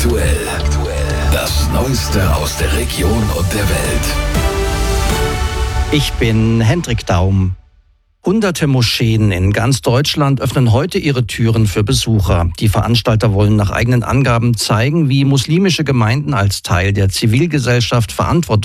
Aktuell. Das Neueste aus der Region und der Welt. Ich bin Hendrik Daum. Hunderte Moscheen in ganz Deutschland öffnen heute ihre Türen für Besucher. Die Veranstalter wollen nach eigenen Angaben zeigen, wie muslimische Gemeinden als Teil der Zivilgesellschaft Verantwortung